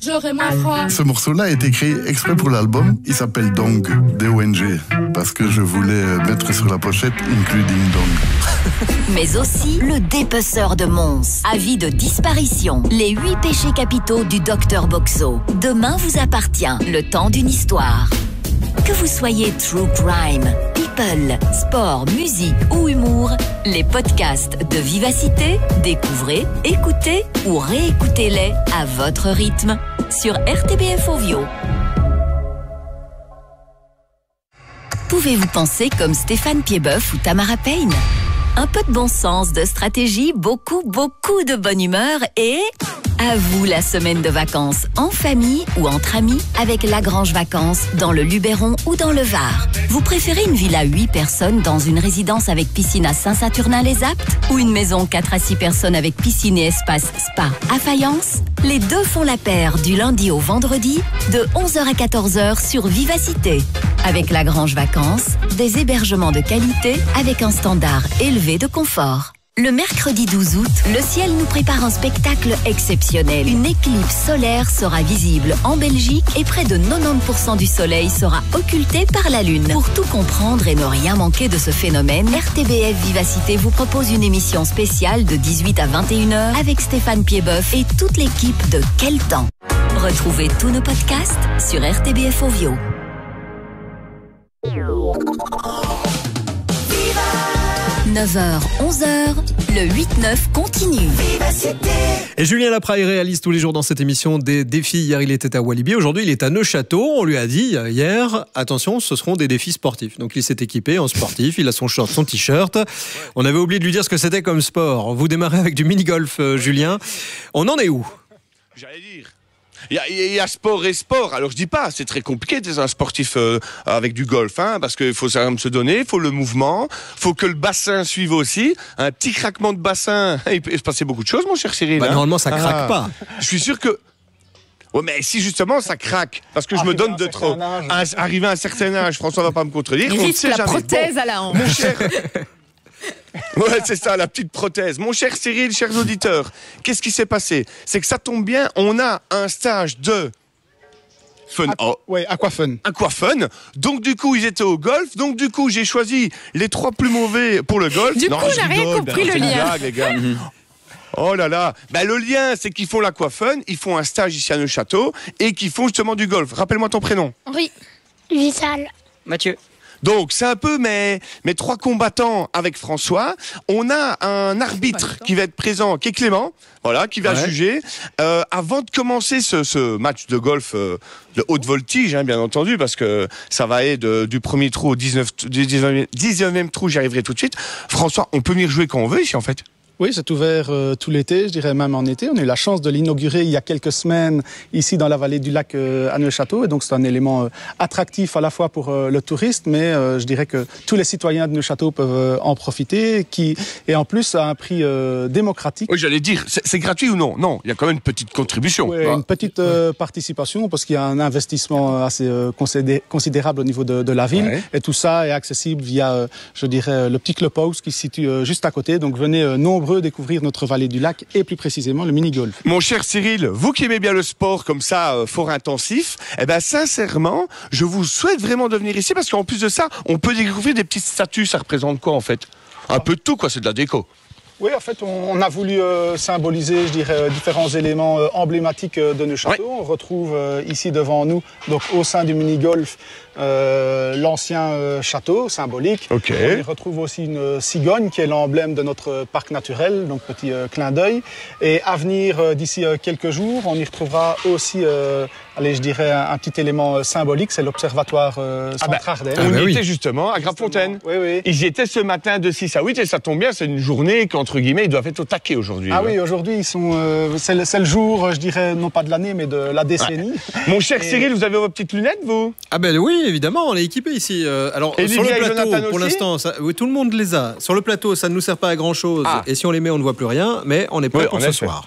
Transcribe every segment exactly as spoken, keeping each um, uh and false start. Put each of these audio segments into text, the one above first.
j'aurai moins froid. Ce morceau-là a été créé exprès pour l'album. Il s'appelle Dong, D O N G, parce que je voulais mettre sur la pochette Including Dong. Mais aussi le dépeceur de Mons. Avis de disparition. Les huit péchés capitaux du docteur Boxo. Demain vous appartient. Le temps d'une histoire. Que vous soyez true crime, people, sport, musique ou humour, les podcasts de Vivacité, découvrez, écoutez ou réécoutez-les à votre rythme sur R T B F Ovio. Pouvez-vous penser comme Stéphane Piedboeuf ou Tamara Payne? Un peu de bon sens, de stratégie, beaucoup, beaucoup de bonne humeur et... à vous la semaine de vacances, en famille ou entre amis, avec Lagrange Vacances, dans le Luberon ou dans le Var. Vous préférez une villa huit personnes dans une résidence avec piscine à Saint-Saturnin-les-Aptes ou une maison quatre à six personnes avec piscine et espace spa à Fayence? Les deux font la paire du lundi au vendredi, de onze heures à quatorze heures sur Vivacité. Avec Lagrange Vacances, des hébergements de qualité avec un standard élevé de confort. Le mercredi douze août, le ciel nous prépare un spectacle exceptionnel. Une éclipse solaire sera visible en Belgique et près de quatre-vingt-dix pour cent du soleil sera occulté par la lune. Pour tout comprendre et ne rien manquer de ce phénomène, R T B F Vivacité vous propose une émission spéciale de dix-huit à vingt et une heures avec Stéphane Piedboeuf et toute l'équipe de Quel Temps. Retrouvez tous nos podcasts sur R T B F Ovio. neuf heures, onze heures, le huit neuf continue. Et Julien Lapraille réalise tous les jours dans cette émission des défis. Hier, il était à Walibi. Aujourd'hui, il est à Neuchâteau. On lui a dit hier, attention, ce seront des défis sportifs. Donc, il s'est équipé en sportif. Il a son short, son t-shirt. On avait oublié de lui dire ce que c'était comme sport. Vous démarrez avec du mini-golf, euh, Julien. On en est où? J'allais dire. Il y, a, il y a sport et sport. Alors je dis pas, c'est très compliqué d'être un sportif euh, avec du golf, hein, parce qu'il faut savoir se donner, il faut le mouvement, il faut que le bassin suive aussi. Un petit craquement de bassin, il peut se passer beaucoup de choses, mon cher Cyril. Bah, hein. Normalement, ça craque ah, pas. Je suis sûr que... Ouais, mais si justement ça craque, parce que je me donne de trop. À, arrivé à un certain âge, François va pas me contredire. Il on ne risque sait la jamais. prothèse Bon, à la hanche. mon cher... Ouais, c'est ça, la petite prothèse. Mon cher Cyril, chers auditeurs, qu'est-ce qui s'est passé? C'est que ça tombe bien, on a un stage de... Fun. Aqu- Oh. Ouais, Aquafun. Aquafun. Donc du coup, ils étaient au golf. Donc du coup, j'ai choisi les trois plus mauvais pour le golf. Du non, coup, je j'ai rien rigole, compris, ben, le c'est une lien. blague, les gars. Oh là là. Ben, le lien, c'est qu'ils font l'Aquafun, ils font un stage ici à Neuchâteau et qu'ils font justement du golf. Rappelle-moi ton prénom. Oui, Vissal. Mathieu. Donc, c'est un peu mes, mes trois combattants avec François. On a un arbitre qui va être présent, qui est Clément, voilà, qui va Ouais. juger. Euh, avant de commencer ce, ce match de golf euh, de haute voltige, hein, bien entendu, parce que ça va aller de, du premier trou au dix-neuvième trou, j'y arriverai tout de suite. François, on peut venir jouer quand on veut ici, en fait. Oui, c'est ouvert euh, tout l'été, je dirais même en été. On a eu la chance de l'inaugurer il y a quelques semaines ici dans la vallée du lac euh, à Neuchâteau. Et donc c'est un élément euh, attractif à la fois pour euh, le touriste, mais euh, je dirais que tous les citoyens de Neuchâteau peuvent euh, en profiter. Qui, et en plus à un prix euh, démocratique. Oui, j'allais dire, c'est, c'est gratuit ou non? Non, il y a quand même une petite contribution. Oui, une petite euh, participation parce qu'il y a un investissement assez euh, considé- considérable au niveau de, de la ville. Ouais. Et tout ça est accessible via, euh, je dirais, le petit clubhouse qui se situe euh, juste à côté. Donc venez euh, nombreux découvrir notre vallée du lac et plus précisément le mini-golf. Mon cher Cyril, vous qui aimez bien le sport comme ça, euh, fort intensif, eh ben sincèrement, je vous souhaite vraiment de venir ici parce qu'en plus de ça, on peut découvrir des petites statues. Ça représente quoi en fait? Un peu de tout, quoi, c'est de la déco. Oui, en fait, on, on a voulu euh, symboliser, je dirais, euh, différents éléments euh, emblématiques euh, de Neuchâteau. Ouais. On retrouve euh, ici devant nous, donc au sein du mini-golf, euh, l'ancien euh, château symbolique. Ok. On y retrouve aussi une euh, cigogne qui est l'emblème de notre parc naturel, donc petit euh, clin d'œil. Et à venir euh, d'ici euh, quelques jours, on y retrouvera aussi, euh, allez, je dirais, un, un petit élément euh, symbolique, c'est l'observatoire euh, Ah bah, Centre-Ardenne. on bah y oui. était justement à Grave-Fontaine. Oui, oui. Ils y étaient ce matin de six à huit et ça tombe bien, c'est une journée qu'entre guillemets, ils doivent être au taquet aujourd'hui. Ah là. oui, aujourd'hui, ils sont, euh, c'est, le, c'est le jour, je dirais, non pas de l'année, mais de la décennie. Mon cher Et- Cyril, vous avez vos petites lunettes, vous? Ah ben oui, évidemment, on est équipé ici. Euh, alors Et sur le Lydia et plateau, Jonathan pour aussi l'instant, ça- oui, tout le monde les a. Sur le plateau, ça ne nous sert pas à grand chose. Ah. Et si on les met, on ne voit plus rien. Mais on est prêt Oui, pour en ce effet. soir.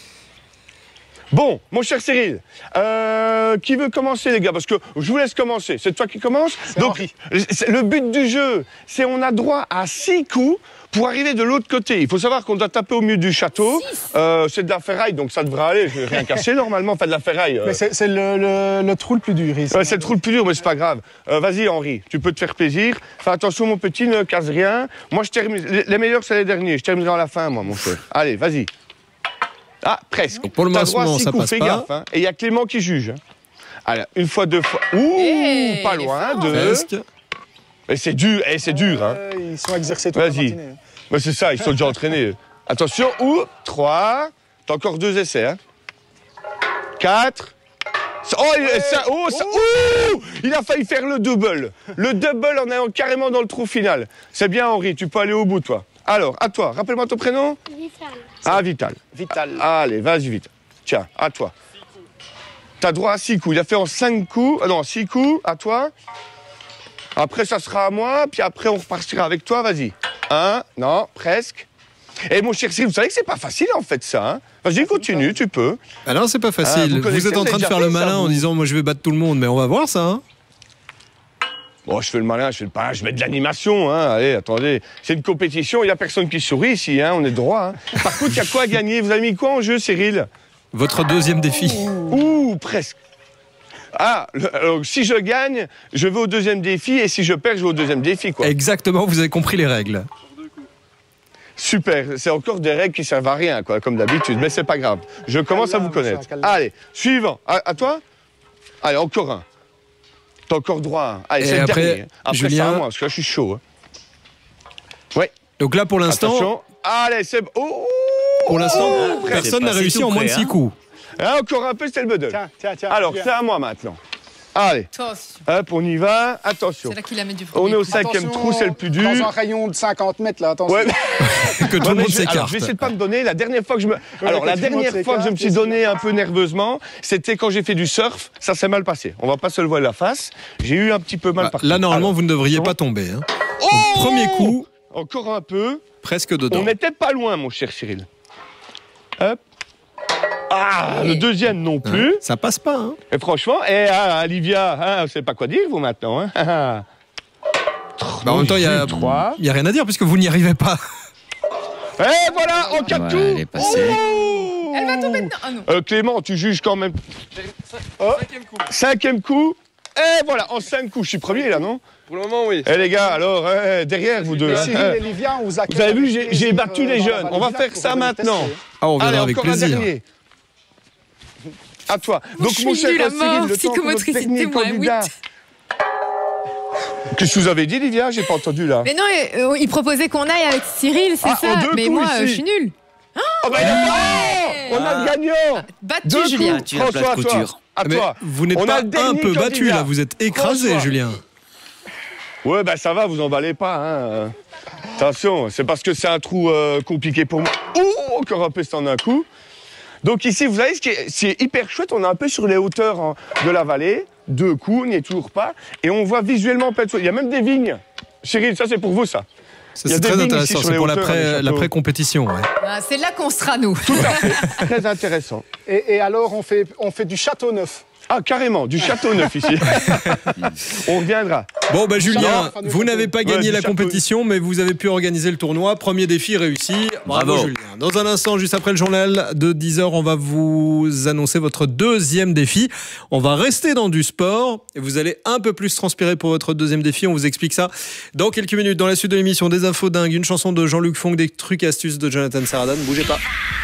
Bon, mon cher Cyril, euh, qui veut commencer, les gars? Parce que je vous laisse commencer. C'est toi qui commence. C'est Donc, Henri. c'est- le but du jeu, c'est on a droit à six coups Pour arriver de l'autre côté, il faut savoir qu'on doit taper au milieu du château. Euh, c'est de la ferraille, donc ça devrait aller. Je vais rien casser normalement, enfin de la ferraille. Euh. Mais c'est le, le, le trou le plus dur ici. Ouais, c'est le trou le plus dur, mais c'est pas grave. Euh, Vas-y Henri, tu peux te faire plaisir. Fais attention mon petit, ne casse rien. Moi je termine. Les, les meilleurs c'est les derniers. Je terminerai à la fin, moi mon cher. Allez, vas-y. Ah, presque. Donc pour le moment, ça passe fais pas. gaffe, hein. Et il y a Clément qui juge. Hein. Allez, une fois, deux fois. Ouh, hey, pas loin. Deux. Presque. Et c'est dur, et c'est dur. Hein. Euh, ils sont exercés toute la Vas-y. matinée. Mais c'est ça, ils sont déjà entraînés. Attention, ou trois. T'as encore deux essais. Hein. Quatre. Oh, il, ça, oh, ça, ouh, il a failli faire le double. Le double en allant carrément dans le trou final. C'est bien, Henri, tu peux aller au bout, toi. Alors, à toi. Rappelle-moi ton prénom. Vital. Ah, Vital. Vital. Allez, vas-y, vite. Tiens, à toi. T'as droit à six coups. Il a fait en cinq coups. Ah non, six coups, à toi. Après, ça sera à moi. Puis après, on repartira avec toi. Vas-y. Un, non, presque. Et mon cher Cyril, vous savez que c'est pas facile, en fait, ça. Hein. Vas-y, continue, tu peux. Ah non, c'est pas Ah, facile. vous vous, êtes en connaissez, train de vous faire avez le déjà fait malin ça, en vous. disant moi je vais battre tout le monde, mais on va voir ça. Hein. Bon, je fais le malin, je fais le pas, je mets de l'animation. Hein. Allez, attendez. C'est une compétition, il n'y a personne qui sourit ici, hein. On est droit. Hein. Par contre, il y a quoi à gagner? Vous avez mis quoi en jeu, Cyril? Votre deuxième défi. Ouh, presque. Ah, le, alors, si je gagne, je vais au deuxième défi, et si je perds, je vais au deuxième défi, quoi. Exactement, vous avez compris les règles. Super, c'est encore des règles qui servent à rien, quoi, comme d'habitude, mais c'est pas grave. Je commence à vous connaître. Allez, suivant. À, à toi? Allez, encore un. T'as encore droit à un. Allez, Et c'est le après, dernier. Après, Julien- c'est à moi, parce que là, je suis chaud. Hein. Ouais, Donc là, pour l'instant, attention. Allez, c'est... Oh, pour l'instant, oh, presque. personne n'a passé réussi tout en moins de près, six hein. coups. Ah, encore un peu, c'était le bedel. Tiens, tiens, tiens. Alors, Viens. c'est à moi maintenant. Allez, Attention. hop, on y va. Attention. C'est là qu'il la met du On est premier au coup. cinquième Attention, trou, c'est le plus dur. Dans un rayon de cinquante mètres, là, attention. Ouais. Que tout Ouais, le mais monde je, alors, s'écarte. je vais essayer de pas me donner. La dernière fois que je me, alors que la tout le monde dernière fois que je me suis s'écarte, donné un peu nerveusement, c'était quand j'ai fait du surf. Ça s'est mal passé. On va pas se le voir la face. J'ai eu un petit peu mal Bah, partout. là, normalement, Alors, vous ne devriez bon. pas tomber. Hein. oh Donc, premier coup, Encore un peu. presque dedans. On n'était pas loin, mon cher Cyril. Hop. Ah, le deuxième non plus. Hein, ça passe pas. Hein. Et franchement, eh, ah, Olivia, hein, vous savez pas quoi dire vous maintenant. Hein. Bah, en même temps, il y a, trois. il y a rien à dire puisque vous n'y arrivez pas. Et voilà, en quatre Voilà, tours. elle est passée. Oh Elle va tomber dedans. Ah non. Euh, Clément, tu juges quand même. Oh. Cinquième coup. Cinquième coup. Et voilà, en cinq coups. Je suis premier là, non? Pour le moment, oui. Eh les gars, alors, eh, derrière vous deux. hein. Cyril et Livia, on vous accueille Vous avez vu, avec j'ai- plaisir, j'ai battu euh, les dans la jeunes. vallée On va du lac faire pour ça venir maintenant. tester. Ah, on Allez, viendra avec encore un plaisir. dernier. À toi. Moi, Donc, je mon suis cher nulle à Cyril, mort, le temps que notre psychomotricité, dernier moi, candidat- huit. Qu'est-ce que vous avez dit, Livia? J'ai pas entendu là. Mais non, euh, il proposait qu'on aille avec Cyril, c'est Ah, en ça. deux Mais coups, moi, euh, ici. je suis nulle. Oh, bah, il a pas- On a le gagnant. Battu, Deux Julien. coups. Tu as la François, à plate toi. couture. À Mais toi. vous n'êtes On a pas le un dernier peu battu candidat. là, vous êtes écrasé, François. Julien. Ouais, bah ça va, vous emballez pas. Hein. Attention, c'est parce que c'est un trou euh, compliqué pour moi. Ouh, encore un peu, c'est en un coup. Donc ici, vous savez, ce qui est, c'est hyper chouette, on est un peu sur les hauteurs hein, de la vallée. Deux coups, on n'y est toujours pas. Et on voit visuellement plein de choses. Il y a même des vignes. Cyril, ça c'est pour vous, ça. Ça, Il y a C'est des très vignes ici intéressant, sur c'est les pour hauteurs, l'après- des châteaux. l'après-compétition. Ouais. Ah, c'est là qu'on sera, nous. Très intéressant. Et, et alors, on fait, on fait du château neuf. Ah, carrément, du château neuf ici. On reviendra. Bon, bah Julien, va, vous n'avez pas Ouais, gagné du la chapeau. compétition, mais vous avez pu organiser le tournoi. Premier défi réussi. Bravo, Bravo. Julien. Dans un instant, juste après le journal de dix heures, on va vous annoncer votre deuxième défi. On va rester dans du sport et vous allez un peu plus transpirer pour votre deuxième défi. On vous explique ça dans quelques minutes. Dans la suite de l'émission, des infos dingues, une chanson de Jean-Luc Fonck, des trucs et astuces de Jonathan Saradan. Bougez pas.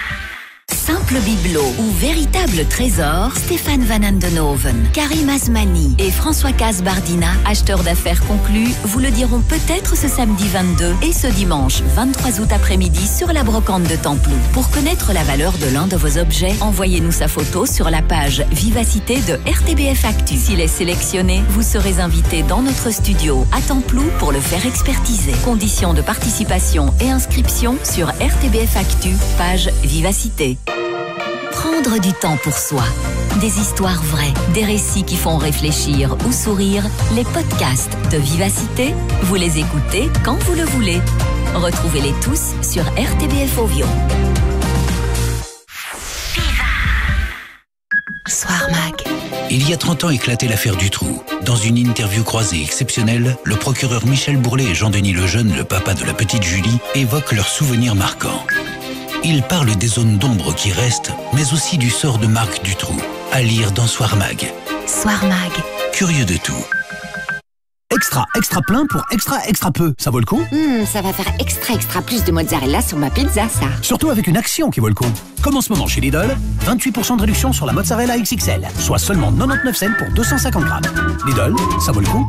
Simple bibelot ou véritable trésor, Stéphane Van Andenhoven, Karim Asmani et François Casbardina, acheteurs d'affaires conclus, vous le diront peut-être ce samedi vingt-deux et ce dimanche vingt-trois août après-midi sur la brocante de Templou. Pour connaître la valeur de l'un de vos objets, envoyez-nous sa photo sur la page Vivacité de R T B F Actu. S'il est sélectionné, vous serez invité dans notre studio à Templou pour le faire expertiser. Conditions de participation et inscription sur R T B F Actu, page Vivacité. Prendre du temps pour soi. Des histoires vraies, des récits qui font réfléchir ou sourire. Les podcasts de Vivacité, vous les écoutez quand vous le voulez. Retrouvez-les tous sur R T B F Ovio. Soir Mag. Il y a trente ans éclatait l'affaire Dutroux. Dans une interview croisée exceptionnelle, le procureur Michel Bourlet et Jean-Denis Lejeune, le papa de la petite Julie, évoquent leurs souvenirs marquants. Ils parlent des zones d'ombre qui restent, mais aussi du sort de Marc Dutroux, à lire dans Soir Mag. Soir Mag. Curieux de tout. Extra, extra plein pour extra, extra peu. Ça vaut le coup? Mmh, ça va faire extra, extra plus de mozzarella sur ma pizza, ça. Surtout avec une action qui vaut le coup. Comme en ce moment chez Lidl, vingt-huit pour cent de réduction sur la mozzarella X X L, soit seulement quatre-vingt-dix-neuf cents pour deux cent cinquante grammes. Lidl, ça vaut le coup.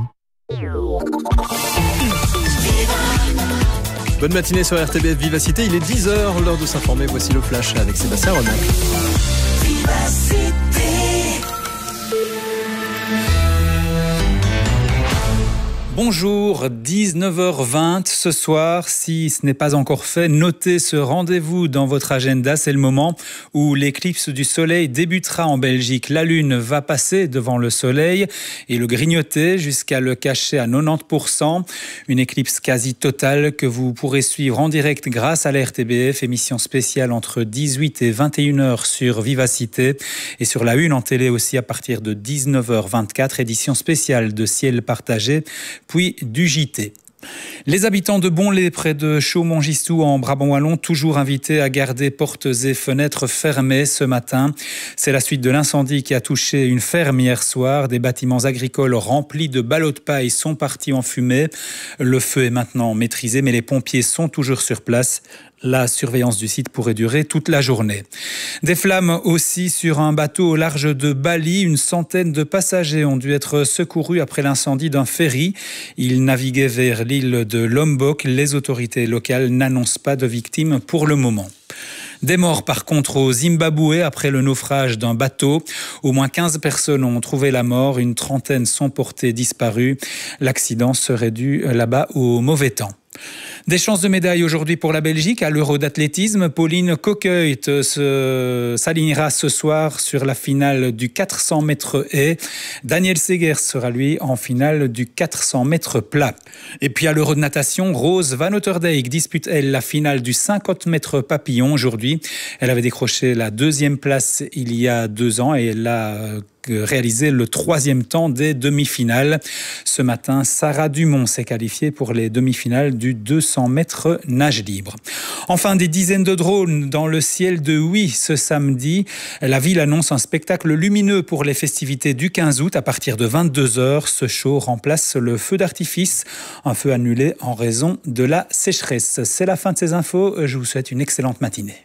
Bonne matinée sur R T B F Vivacité, il est dix heures, l'heure de s'informer. Voici le flash avec Sébastien Renaud. Bonjour, dix-neuf heures vingt ce soir. Si ce n'est pas encore fait, notez ce rendez-vous dans votre agenda. C'est le moment où l'éclipse du soleil débutera en Belgique. La lune va passer devant le soleil et le grignoter jusqu'à le cacher à quatre-vingt-dix pour cent. Une éclipse quasi totale que vous pourrez suivre en direct grâce à la R T B F. Émission spéciale entre dix-huit et vingt et une heures sur Vivacité et sur la une en télé aussi à partir de dix-neuf heures vingt-quatre. Édition spéciale de Ciel partagé, puis du J T. Les habitants de Bonlay, près de Chaux-Montgistou, en Brabant-Wallon, toujours invités à garder portes et fenêtres fermées ce matin. C'est la suite de l'incendie qui a touché une ferme hier soir. Des bâtiments agricoles remplis de ballots de paille sont partis en fumée. Le feu est maintenant maîtrisé, mais les pompiers sont toujours sur place. La surveillance du site pourrait durer toute la journée. Des flammes aussi sur un bateau au large de Bali. Une centaine de passagers ont dû être secourus après l'incendie d'un ferry. Ils naviguaient vers l'île de Lombok. Les autorités locales n'annoncent pas de victimes pour le moment. Des morts par contre au Zimbabwe après le naufrage d'un bateau. Au moins quinze personnes ont trouvé la mort, une trentaine sont portées disparues. L'accident serait dû là-bas au mauvais temps. Des chances de médaille aujourd'hui pour la Belgique à l'Euro d'athlétisme. Pauline Coqueuil se, s'alignera ce soir sur la finale du quatre cents mètres haies. Daniel Segers sera lui en finale du quatre cents mètres plat. Et puis à l'Euro de natation, Rose Van Otterdijk dispute elle la finale du cinquante mètres papillon aujourd'hui. Elle avait décroché la deuxième place il y a deux ans et elle a réalisé le troisième temps des demi-finales. Ce matin, Sarah Dumont s'est qualifiée pour les demi-finales du deux cents mètres nage libre. Enfin, des dizaines de drones dans le ciel de Huy ce samedi. La ville annonce un spectacle lumineux pour les festivités du quinze août à partir de vingt-deux heures. Ce show remplace le feu d'artifice, un feu annulé en raison de la sécheresse. C'est la fin de ces infos. Je vous souhaite une excellente matinée.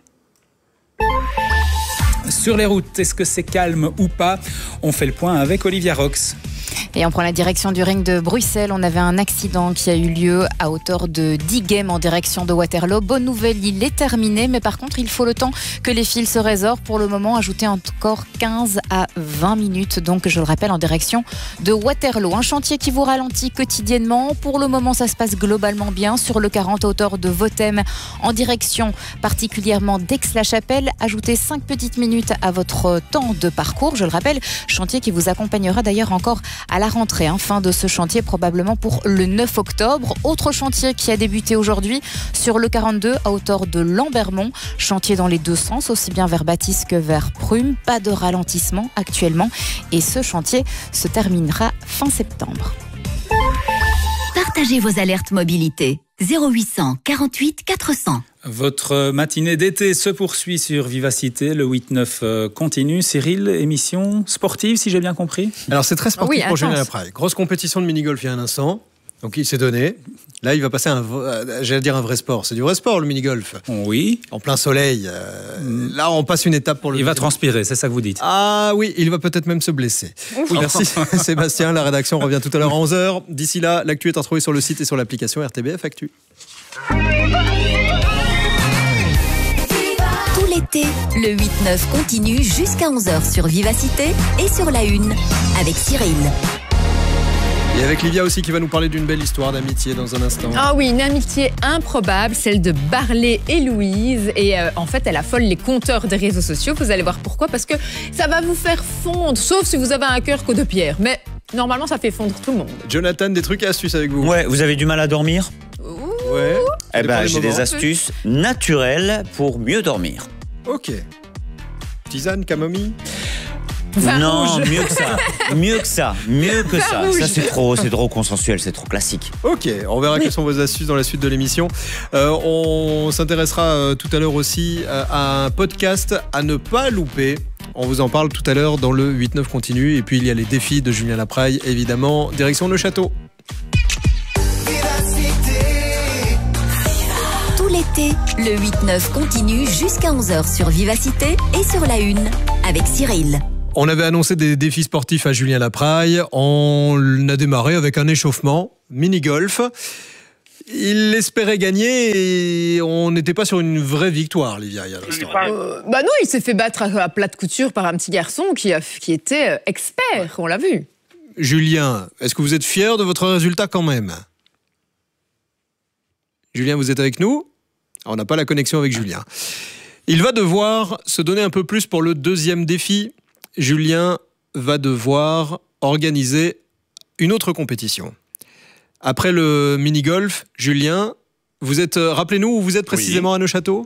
Sur les routes, est-ce que c'est calme ou pas? On fait le point avec Olivia Rox. Et on prend la direction du ring de Bruxelles. On avait un accident qui a eu lieu à hauteur de dix games en direction de Waterloo. Bonne nouvelle, il est terminé. Mais par contre, il faut le temps que les fils se résorbent. Pour le moment, ajouter encore quinze à vingt minutes. Donc, je le rappelle, en direction de Waterloo. Un chantier qui vous ralentit quotidiennement. Pour le moment, ça se passe globalement bien. Sur le quarante à hauteur de Votem, en direction particulièrement d'Aix-la-Chapelle. Ajoutez cinq petites minutes à votre temps de parcours. Je le rappelle, chantier qui vous accompagnera d'ailleurs encore à la rentrée, hein, fin de ce chantier probablement pour le neuf octobre. Autre chantier qui a débuté aujourd'hui sur le quarante-deux à hauteur de Lambermont. Chantier dans les deux sens, aussi bien vers Baptiste que vers Prüm. Pas de ralentissement actuellement et ce chantier se terminera fin septembre. Partagez vos alertes mobilité. zéro huit cent quarante-huit quatre cents. Votre matinée d'été se poursuit sur Vivacité. Le huit neuf continue. Cyril, émission sportive, si j'ai bien compris. Alors, c'est très sportif oui, pour Julien intense. Lapraille. Grosse compétition de mini-golf il y a un instant. Donc, il s'est donné. Là, il va passer un, j'allais dire un vrai sport. C'est du vrai sport, le mini-golf. Oui. En plein soleil. Euh, là, on passe une étape pour le... Il va transpirer, c'est ça que vous dites. Ah oui, il va peut-être même se blesser. Oui, merci Sébastien. La rédaction revient tout à l'heure à onze heures. D'ici là, l'actu est retrouvée sur le site et sur l'application R T B F Actu. Tout l'été, le huit neuf continue jusqu'à onze heures sur Vivacité et sur la une avec Cyril. Et avec Livia aussi qui va nous parler d'une belle histoire d'amitié dans un instant. Ah oui, une amitié improbable, celle de Barley et Louise. Et euh, en fait, elle affole les compteurs des réseaux sociaux. Vous allez voir pourquoi. Parce que ça va vous faire fondre, sauf si vous avez un cœur que de pierre. Mais normalement, ça fait fondre tout le monde. Jonathan, des trucs et astuces avec vous. Ouais, vous avez du mal à dormir? Ouais. Eh ben, j'ai des astuces naturelles pour mieux dormir. Ok. Tisane, camomille? Vin non, rouge. mieux que ça. Mieux que ça. Mieux que Vin ça. rouge. Ça, c'est trop, c'est trop consensuel, c'est trop classique. Ok, on verra quelles sont vos astuces dans la suite de l'émission. Euh, on s'intéressera euh, tout à l'heure aussi euh, à un podcast à ne pas louper. On vous en parle tout à l'heure dans le huit neuf continu. Et puis il y a les défis de Julien Lapraille, évidemment. Direction le château. Tout l'été, le huit neuf continue jusqu'à onze heures sur Vivacité et sur la Une avec Cyril. On avait annoncé des défis sportifs à Julien Lapraille. On a démarré avec un échauffement, mini-golf. Il espérait gagner et on n'était pas sur une vraie victoire, Livia. Il y a l'instant. Euh, bah non, il s'est fait battre à, à plat de couture par un petit garçon qui, a, qui était euh, expert, on l'a vu. Julien, est-ce que vous êtes fier de votre résultat quand même? Julien, vous êtes avec nous? On n'a pas la connexion avec Julien. Il va devoir se donner un peu plus pour le deuxième défi. Julien va devoir organiser une autre compétition. Après le mini-golf, Julien, vous êtes, rappelez-nous où vous êtes précisément oui. à Neuchâteau?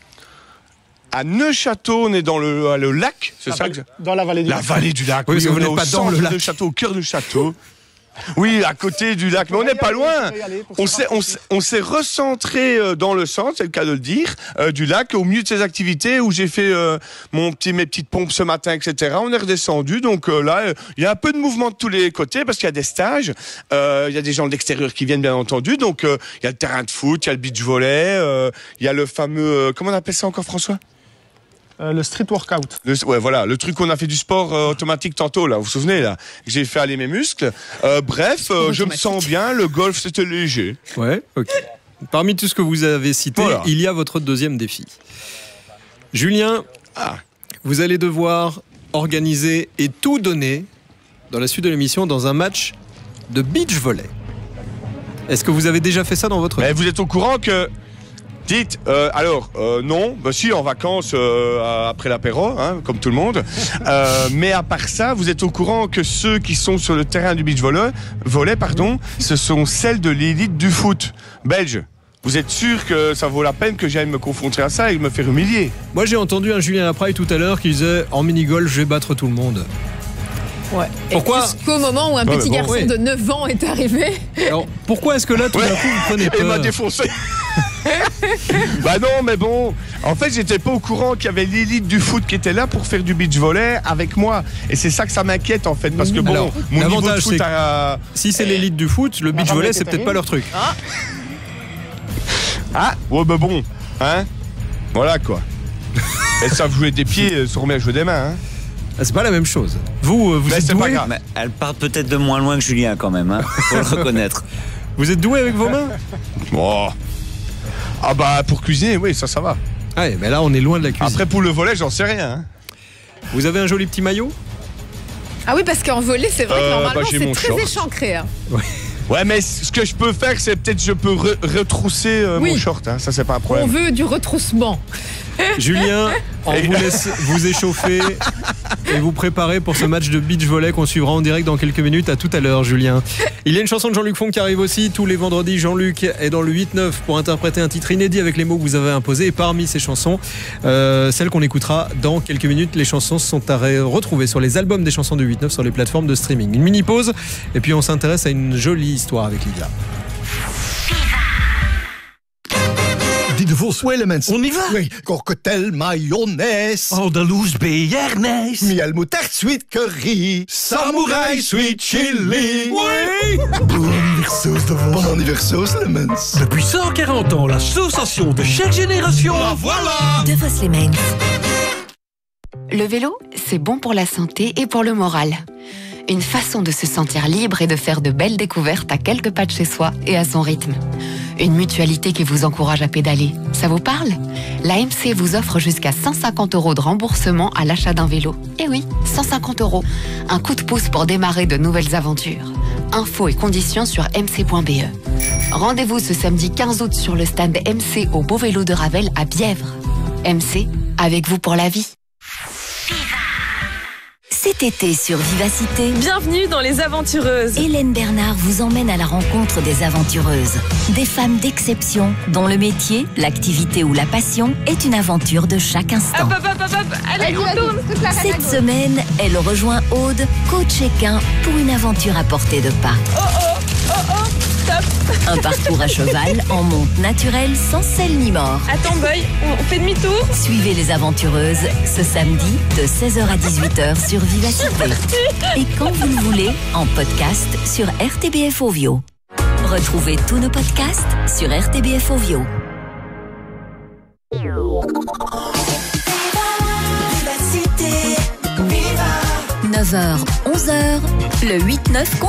À Neuchâteau, on est dans le, le lac, c'est la ça vallée, que... Dans la vallée du la lac. La vallée du lac, oui, oui, parce que vous on est n'êtes pas dans le lac. De Château, au cœur du château. Oui, à côté du lac, mais on n'est pas loin. On s'est, on, s'est, on s'est recentré dans le centre, c'est le cas de le dire, euh, du lac, au milieu de ces activités où j'ai fait euh, mon petit, mes petites pompes ce matin, et cetera. On est redescendu, donc euh, là, il euh, y a un peu de mouvement de tous les côtés parce qu'il y a des stages, il euh, y a des gens de l'extérieur qui viennent, bien entendu. Donc, il euh, y a le terrain de foot, il y a le beach volley, il euh, y a le fameux, euh, comment on appelle ça encore, François? Euh, le street workout. Le, ouais, voilà, le truc qu'on a fait du sport euh, automatique tantôt, là, vous vous souvenez, là, j'ai fait aller mes muscles. Euh, bref, euh, je me sens bien, le golf, c'était léger. Ouais, ok. Parmi tout ce que vous avez cité, voilà. il y a votre deuxième défi. Julien, ah. vous allez devoir organiser et tout donner dans la suite de l'émission dans un match de beach volley. Est-ce que vous avez déjà fait ça dans votre vie? Mais vous êtes au courant que... Dites, euh, alors, euh, non, bah si, en vacances, euh, après l'apéro, hein, comme tout le monde. Euh, mais à part ça, vous êtes au courant que ceux qui sont sur le terrain du beach volley, volley pardon, ce sont celles de l'élite du foot belge. Vous êtes sûr que ça vaut la peine que j'aille me confronter à ça et me faire humilier? Moi, j'ai entendu un Julien Lapraille tout à l'heure qui disait « En mini-golf, je vais battre tout le monde ». Ouais. Pourquoi? Jusqu'au moment où un ouais, petit bon, garçon ouais. de neuf ans est arrivé. Alors, pourquoi est-ce que là, tout ouais. d'un coup, vous prenez peur? Il m'a défoncé. Bah non, mais bon, en fait, j'étais pas au courant qu'il y avait l'élite du foot qui était là pour faire du beach volley avec moi. Et c'est ça que ça m'inquiète, en fait, parce que bon, alors, mon niveau de foot foot a... Si c'est l'élite du foot, le beach volley, c'est peut-être pas leur truc. Ah, ah ouais, bah bon, hein. Voilà, quoi. Elles savent jouer des pieds, elles se remettent à jouer des mains, hein. Ah, c'est pas la même chose. Vous, vous mais êtes c'est doué. Pas grave. Mais elle part peut-être de moins loin que Julien quand même, hein. Faut le reconnaître. Vous êtes doué avec vos mains? Oh. Ah bah pour cuisiner, oui, ça, ça va. Ah ouais, mais là, on est loin de la cuisine. Après, pour le volley, j'en sais rien. Hein. Vous avez un joli petit maillot? Ah oui, parce qu'en volley, c'est vrai que euh, normalement, bah, c'est très short. échancré. Hein. Ouais. Ouais, mais ce que je peux faire, c'est peut-être je peux re retrousser euh, oui. mon short. Hein. Ça, c'est pas un problème. On veut du retroussement. Julien, on vous laisse vous échauffer et vous préparer pour ce match de beach volley qu'on suivra en direct dans quelques minutes. À tout à l'heure, Julien. Il y a une chanson de Jean-Luc Fonck qui arrive aussi. Tous les vendredis, Jean-Luc est dans le huit neuf pour interpréter un titre inédit avec les mots que vous avez imposés. Et parmi ces chansons, euh, celles qu'on écoutera dans quelques minutes, les chansons sont à retrouver sur les albums des chansons de huit neuf sur les plateformes de streaming. Une mini-pause et puis on s'intéresse à une jolie histoire avec Lydia. De vos Elements. On y va? Oui. Cocktail mayonnaise. Andalouse beernaise. Miel moutarde sweet curry. Samouraï sweet chili. Oui. Bon anniversaire sauce de vos. Bon anniversaire Elements. Depuis cent quarante ans, l'association de chaque génération. La voilà. De vos Elements. Le vélo, c'est bon pour la santé et pour le moral. Une façon de se sentir libre et de faire de belles découvertes à quelques pas de chez soi et à son rythme. Une mutualité qui vous encourage à pédaler. Ça vous parle? La M C vous offre jusqu'à cent cinquante euros de remboursement à l'achat d'un vélo. Eh oui, cent cinquante euros. Un coup de pouce pour démarrer de nouvelles aventures. Infos et conditions sur m c point b e. Rendez-vous ce samedi quinze août sur le stand M C au Beau Vélo de Ravel à Bièvre. M C, avec vous pour la vie. Cet été sur Vivacité, bienvenue dans Les Aventureuses. Hélène Bernard vous emmène à la rencontre des aventureuses. Des femmes d'exception dont le métier, l'activité ou la passion est une aventure de chaque instant. Hop, hop, hop, hop, hop. Allez, on tourne. Cette semaine, elle rejoint Aude, coach équin, pour une aventure à portée de pas. Oh oh, oh oh, stop. Un parcours à cheval en monte naturelle sans selle ni mort. Attends boy, on fait demi-tour. Suivez les aventureuses ce samedi de seize heures à dix-huit heures sur Vivacité. Et quand vous le voulez, en podcast sur R T B F Ovio. Retrouvez tous nos podcasts sur R T B F Ovio. neuf heures, onze heures, le huit neuf